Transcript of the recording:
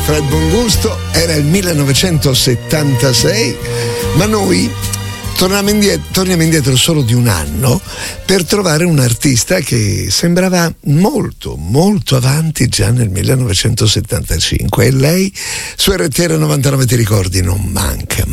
Fred Bongusto, era il 1976, ma noi torniamo indietro solo di un anno per trovare un artista che sembrava molto, molto avanti già nel 1975, e lei su RTL 99 ti ricordi non manca